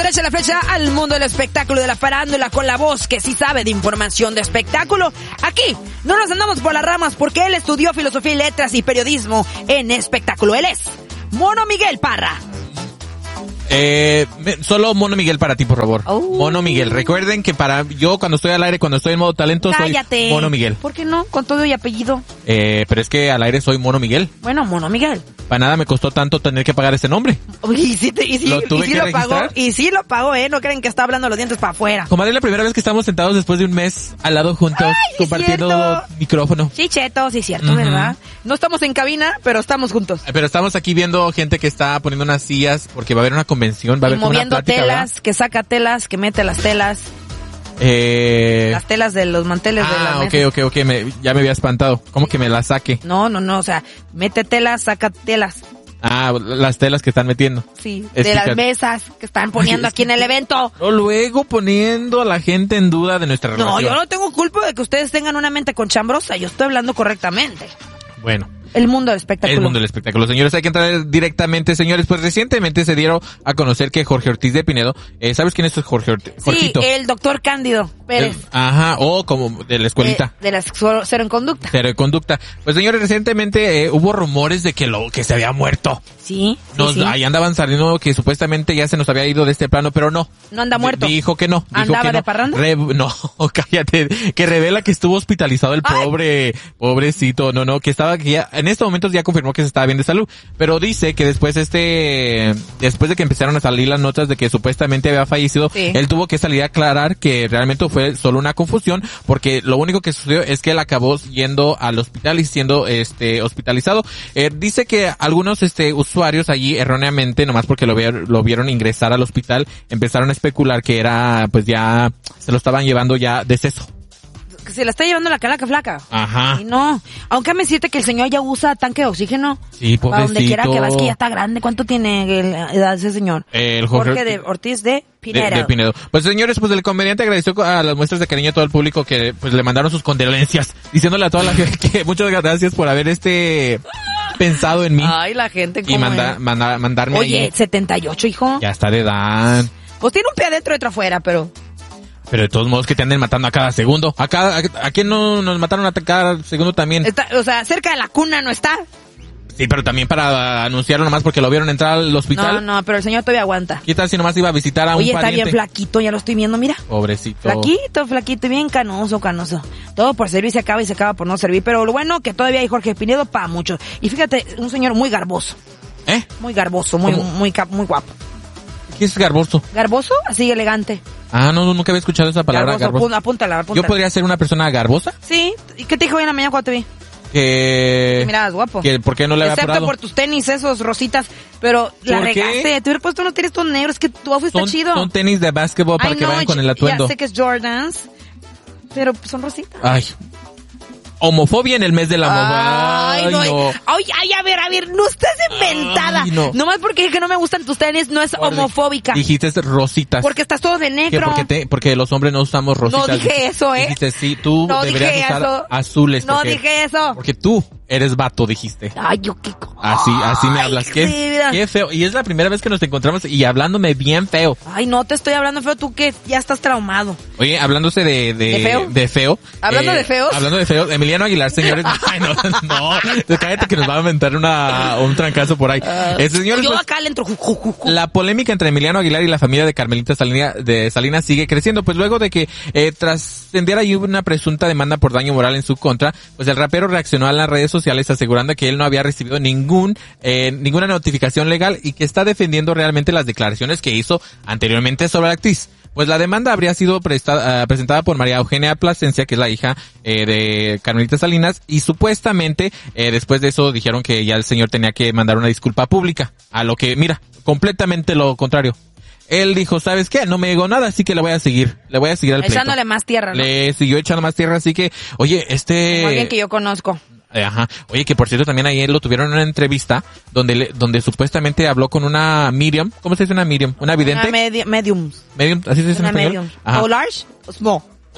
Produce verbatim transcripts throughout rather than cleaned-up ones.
derecha a la flecha al mundo del espectáculo, de la farándula, con la voz que sí sabe de información de espectáculo. Aquí no nos andamos por las ramas porque él estudió filosofía y letras y periodismo en espectáculo. Él es Mono Miguel Parra. Eh, solo Mono Miguel para ti, por favor. Oh. Mono Miguel. Recuerden que para yo cuando estoy al aire, cuando estoy en modo talento, Cállate. soy Mono Miguel. ¿Por qué no? Con todo y apellido. Eh, pero es que al aire soy Mono Miguel. Bueno, Mono Miguel. Para nada me costó tanto tener que pagar ese nombre. Y sí, te, y sí, ¿Lo tuve y sí que lo registrar? pagó. Y sí lo pagó, ¿eh? No creen que está hablando los dientes para afuera. Comadre, es la primera vez que estamos sentados después de un mes al lado juntos, Ay, compartiendo cierto. micrófono. Sí, Cheto, sí, cierto, Ujú. ¿verdad? No estamos en cabina, pero estamos juntos. Pero estamos aquí viendo gente que está poniendo unas sillas porque va a haber una convención, va a Y haber como una moviendo plática, telas, ¿verdad? que saca telas, que mete las telas. Eh... Las telas de los manteles de las Ah, ok, mesas. ok, ok, me, ya me había espantado. ¿Cómo que me la saque? No, no, no, o sea, mete telas, saca telas. Ah, las telas que están metiendo. Sí, Es de las fíjate. mesas que están poniendo aquí en el evento. O luego poniendo a la gente en duda de nuestra No, relación. yo no tengo culpa de que ustedes tengan una mente conchambrosa, yo estoy hablando correctamente. Bueno. El mundo del espectáculo. El mundo del espectáculo. Señores, hay que entrar directamente, señores. Pues recientemente se dieron a conocer que Jorge Ortiz de Pinedo, eh, ¿sabes quién es Jorge Ortiz? Sí, Jorgito. el doctor Cándido Pérez. El- ajá, o como de la escuelita. De, de la cero en conducta. Cero de conducta. Pues señores, recientemente eh, hubo rumores de que lo que se había muerto. Sí, sí, Nos, sí. Ahí andaban saliendo que supuestamente ya se nos había ido de este plano, pero no. No anda muerto. Dijo que no. Dijo ¿Andaba que no. de parranda? Re- no, cállate. Que revela que estuvo hospitalizado el Ay. pobre, pobrecito. No, no, que estaba, que ya, en estos momentos ya confirmó que se estaba bien de salud. Pero dice que después este, después de que empezaron a salir las notas de que supuestamente había fallecido, Sí. él tuvo que salir a aclarar que realmente fue solo una confusión, porque lo único que sucedió es que él acabó yendo al hospital y siendo este hospitalizado. Eh, dice que algunos este usuarios allí erróneamente, nomás porque lo vieron, lo vieron ingresar al hospital, empezaron a especular que era, pues ya, se lo estaban llevando ya deceso. Que se la está llevando la calaca flaca. Ajá. Y no, aunque me decirte que el señor ya usa tanque de oxígeno. Sí, Para donde quiera pobrecito. que vas, que ya está grande. ¿Cuánto tiene la edad ese señor? El Jorge, Jorge de Ortiz de Pinedo. De, de Pinedo. Pues señores, pues el comediante agradeció a las muestras de cariño a todo el público que pues le mandaron sus condolencias, diciéndole a toda la gente que muchas gracias por haber este pensado en mí Ay, la gente y cómo manda, es. manda- mandarme Oye, ahí. setenta y ocho, hijo. Ya está de edad. Pues tiene un pie adentro y otro afuera, pero... Pero de todos modos que te anden matando a cada segundo. A cada, a, ¿a quién no nos mataron a cada segundo también? Está, o sea, cerca de la cuna no está. Sí, pero también para anunciarlo nomás porque lo vieron entrar al hospital. No, no, pero el señor todavía aguanta. ¿Qué tal si nomás iba a visitar a Oye, un está pariente? bien flaquito, ya lo estoy viendo, mira. Pobrecito. Flaquito, flaquito, y bien canoso, canoso. Todo por servir se acaba y se acaba por no servir. Pero lo bueno que todavía hay Jorge Pinedo para muchos. Y fíjate, un señor muy garboso. ¿Eh? Muy garboso, muy, ¿Cómo? muy, cap- muy guapo. ¿Qué es garboso? ¿Garboso? Así elegante. Ah, no, no, nunca había escuchado esa palabra, Garboso, garboso. apún- apúntala, apúntala. ¿Yo podría ser una persona garbosa? Sí. ¿Y qué te dijo hoy en la mañana cuando te vi? Que... Que mirabas guapo. Que ¿por qué no le había Excepto apurado? por tus tenis, esos rositas. Pero la ¿Por qué? regaste. Te hubiera puesto unos tenis todos negros. Que tu outfit está Son, chido. son tenis de básquetbol para Ay, que no, vayan con el ya- atuendo. Ya sé que es Jordans. Pero son rositas. Ay. Homofobia en el mes del amor. Ay, no. no. Ay, ay, a ver, a ver, no estás inventada. Ay, no. Nomás porque dije que no me gustan tus tenis, no es Guarde. homofóbica. Dijiste rositas. Porque estás todo de ¿Qué? negro. Porque, te, porque los hombres no usamos rositas. No dije eso, ¿eh? Dijiste, sí, tú No deberías dije usar eso. azules. No porque- dije eso. Porque tú eres vato, dijiste. Ay, yo qué... co- Así, así me Ay, hablas. sí, Qué, mira. qué feo. Y es la primera vez que nos encontramos y hablándome bien feo. Ay, no te estoy hablando feo, tú que ya estás traumado. Oye, hablándose de... ¿De, ¿De feo? de feo. ¿Hablando de feos? Hablando de feo. Emiliano Aguilar, señores. Ay, no, no. Cállate que nos va a aventar una, un trancazo por ahí. Eh, señores, Yo pues, acá le entro. ju, ju, ju, ju. la polémica entre Emiliano Aguilar y la familia de Carmelita Salina, de Salinas sigue creciendo, pues luego de que eh, trascendiera ahí una presunta demanda por daño moral en su contra, pues el rapero reaccionó a las redes sociales asegurando que él no había recibido ningún eh, ninguna notificación legal y que está defendiendo realmente las declaraciones que hizo anteriormente sobre la actriz. Pues la demanda habría sido presta, uh, presentada por María Eugenia Plasencia, que es la hija eh, de Carmelita Salinas, y supuestamente eh, después de eso dijeron que ya el señor tenía que mandar una disculpa pública, a lo que, mira, completamente lo contrario. Él dijo, ¿sabes qué? No me digo nada, así que le voy a seguir, le voy a seguir al pleito. Echándole más tierra, ¿no? Le siguió echando más tierra, así que, oye, este... Como alguien que yo conozco. Eh, Ajá. Oye, que por cierto también ayer lo tuvieron en una entrevista donde le, donde supuestamente habló con una medium. ¿Cómo se dice una medium? ¿Una vidente? Una medi- medium. Medium, así se dice Una en español. medium. Ajá. ¿O large o small?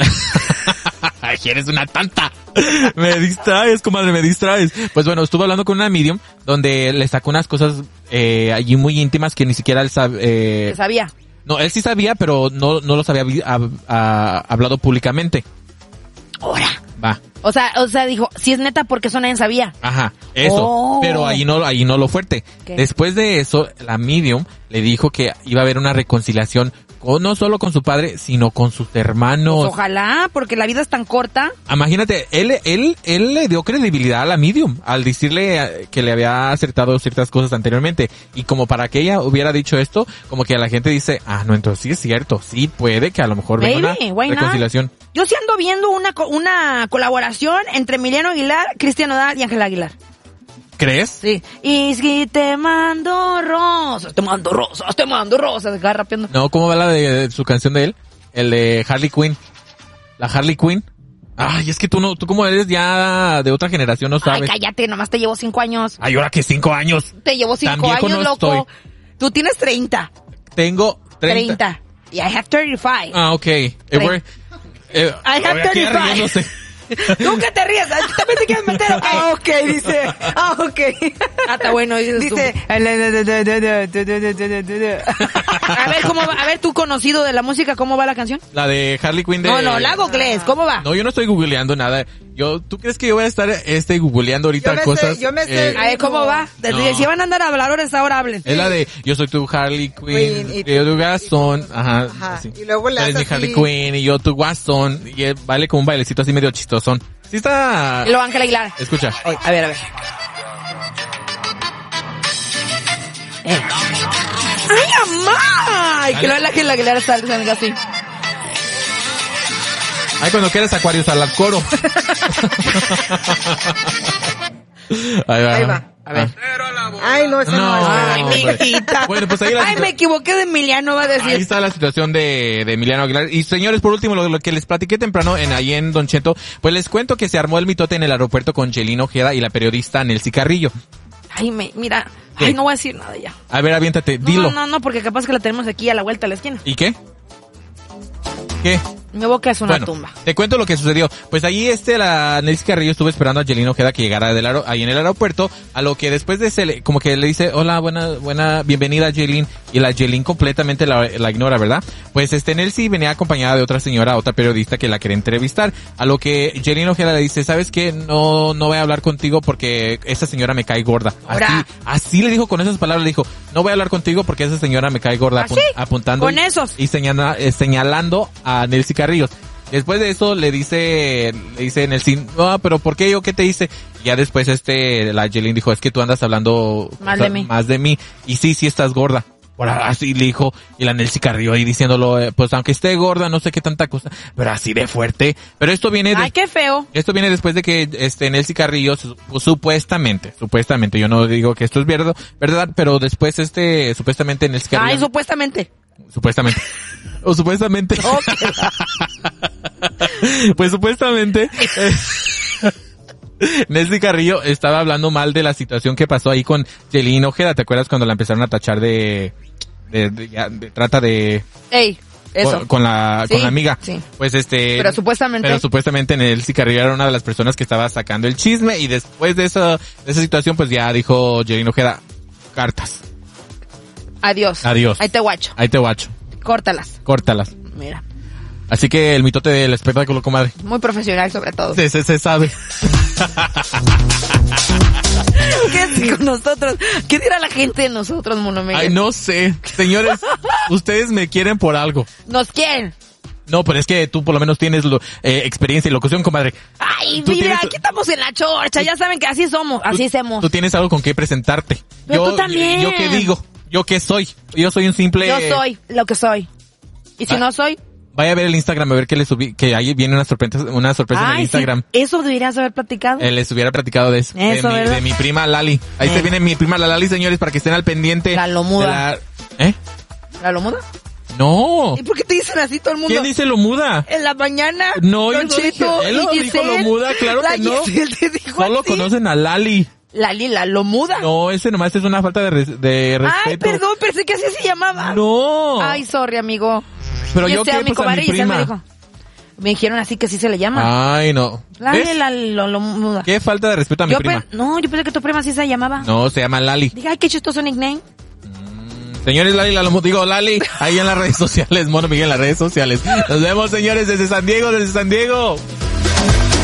Ay, eres una tanta. Me distraes, comadre, me distraes. Pues bueno, estuve hablando con una medium donde le sacó unas cosas eh, allí muy íntimas que ni siquiera él sabe. Eh, Que sabía. No, él sí sabía, pero no, no los había vi- a, a, hablado públicamente. Ahora. Va. O sea, o sea, dijo, si es neta, porque eso nadie sabía. Ajá, eso. Oh. Pero ahí no, ahí no lo fuerte. ¿Qué? Después de eso, la medium le dijo que iba a haber una reconciliación con, no solo con su padre, sino con sus hermanos. Pues ojalá, porque la vida es tan corta. Imagínate, él, él, él le dio credibilidad a la medium al decirle eh, que le había acertado ciertas cosas anteriormente. Y como para que ella hubiera dicho esto, como que la gente dice, ah, no, entonces sí es cierto, sí puede que a lo mejor venga Baby, una why not? reconciliación. Yo sí ando viendo una, co- una colaboración entre Emiliano Aguilar, Cristian Nodal y Ángela Aguilar. ¿Crees? Sí. Y si te mando rosas, te mando rosas, te mando rosas. Acá rapeando. No, ¿cómo va la de, de su canción de él? El de Harley Quinn. La Harley Quinn. Ay, es que tú no, tú como eres ya de otra generación no sabes. Ay, cállate, nomás te llevo cinco años. Ay, ahora que cinco años. Te llevo Tan cinco viejo años, no loco. estoy. Tú tienes treinta. Tengo treinta. treinta. Y I have treinta y cinco. Ah, ok. Eh, we're- eh, I have aquí thirty-five. riéndose. ¿Tú qué te ríes? ¿También te quieres meter? Ok. Ah, ok, dice. Ah, ok. Ah, está bueno, dices Dice, tú. A ver, ¿cómo va? A ver, tú conocido de la música, ¿cómo va la canción? La de Harley Quinn de... No, no, la googlees, ¿cómo va? No, yo no estoy googleando nada. Yo, ¿tú crees que yo voy a estar este googleando ahorita Yo me sé- cosas? yo me sé- Eh, A ver, ¿cómo va? No. Si van a andar a habladores, ahora hablen. es la de yo soy tu Harley Quinn, Quinn y- yo tu Gastón, ajá, Ajá, así. y luego le Tú eres hace mi Harley así. Quinn y yo tu Gastón y él baile como un bailecito así medio chistosón. Sí está... Y luego Ángela Aguilar. Escucha. A ver, a ver. Eh. ¡Ay, mamá! Y que luego la Ángela Aguilar sale sale así. Ay, cuando quieras Acuarios al coro. Ahí va. Ahí va. A ver. Ay, no, ese no, No. espera. Ay, pues. mijita. Bueno, pues ahí la Ay, situa- me equivoqué de Emiliano, va a Ahí decir. está la situación de, de Emiliano Aguilar. Y señores, por último, lo, lo que les platiqué temprano en ahí en Don Cheto, pues les cuento que se armó el mitote en el aeropuerto con Yelín Ojeda y la periodista Nelcy Carrillo. Ay, me, mira. ¿Qué? Ay, no voy a decir nada ya. A ver, aviéntate, No, dilo. no, no, no, porque capaz que la tenemos aquí a la vuelta de la esquina. ¿Y qué? ¿Qué? Mi boca es una Bueno, tumba. te cuento lo que sucedió. Pues ahí este, la Nelcy Carrillo estuvo esperando a Yelín Ojeda que llegara del aero- ahí en el aeropuerto, a lo que después de ese, le- como que le dice, hola, buena, buena, bienvenida Yelín, y la Yelín completamente la, la ignora, ¿verdad? Pues este Nelcy venía acompañada de otra señora, otra periodista que la quería entrevistar, a lo que Yelín Ojeda le dice, ¿sabes qué? No, no voy a hablar contigo porque esa señora me cae gorda. Así, Ahora. así le dijo con esas palabras, le dijo, no voy a hablar contigo porque esa señora me cae gorda, ¿Así? apun- apuntando. Con y- esos. y señala- eh, señalando a Nelcy Carrillo. Después de eso le dice, le dice Nelcy, no, pero ¿por qué yo qué te hice? Y ya después este, la Yelín dijo, es que tú andas hablando Más cosas- de mí. más de mí. Y sí, sí estás gorda. Por así le dijo, y la Nelcy Carrillo ahí diciéndolo, eh, pues aunque esté gorda, no sé qué tanta cosa, pero así de fuerte. Pero esto viene de, Ay, qué feo. esto viene después de que este Nelcy Carrillo su- supuestamente, supuestamente, yo no digo que esto es verdad, verdad, pero después este supuestamente Nelcy Carrillo, Ay, supuestamente. supuestamente, o supuestamente, pues supuestamente eh, Nelcy Carrillo estaba hablando mal de la situación que pasó ahí con Yelín Ojeda. ¿Te acuerdas cuando la empezaron a tachar de de, de- ya, de trata de Ey, eso. con, con la Sí, con la amiga? sí. Pues este Pero supuestamente. pero supuestamente Nelcy Carrillo era una de las personas que estaba sacando el chisme y después de esa de esa situación pues ya dijo Yelín Ojeda, cartas. Adiós. Adiós. Ahí te guacho. Ahí te guacho. Córtalas. Córtalas. Mira. Así que el mitote del espectáculo, comadre. Muy profesional sobre todo. Se, se, se sabe. Quédate con nosotros. ¿Qué dirá la gente de nosotros, Mono Miguel? Ay, no sé. Señores, ustedes me quieren por algo. ¿Nos quieren? No, pero es que tú por lo menos tienes lo- eh, experiencia y locución, comadre. Ay, Tú mira, tienes- aquí estamos en la chorcha. Ya saben que así somos, así somos. Tú tienes algo con qué presentarte. Pero yo, tú también. Yo, qué digo. Yo qué soy. Yo soy un simple... Yo soy lo que soy. Y si Ah. no soy... Vaya a ver el Instagram a ver que le subí, que ahí viene una sorpresa, una sorpresa en el Ay, Instagram. sí, eso deberías haber platicado. Eh, les hubiera platicado de eso. Eso, de, mi, ¿verdad? de mi prima Lali. Ahí Eh. se viene mi prima la Lali, señores, para que estén al pendiente. La lomuda. de la- ¿Eh? ¿La lo muda? No. ¿Y por qué te dicen así todo el mundo? ¿Quién dice lo muda? En la mañana. No, yo Don no Cheto dije- él no y dijo Giselle. lo muda, claro La que no. Giselle te dijo Solo así. conocen a Lali. La Lila, lo muda. No, ese nomás es una falta de, res- de respeto. Ay, perdón, pensé que así se llamaba. No. Ay, sorry, amigo. Pero Y yo este, qué, mi pues a comadre mi Giselle me prima. dijo. Me dijeron así que sí se le llama. Ay, no. La ¿Ves? Lila, lo, lo muda. Qué falta de respeto a mi Yo prima. pen- no, yo pensé que tu prima sí se llamaba. No, se llama Lali. Dije, ay, qué chistoso nickname. Mm, Señores, Lali, la, digo, Lali, ahí en las redes sociales, Mono Miguel en las redes sociales. Nos vemos, señores, desde San Diego, desde San Diego.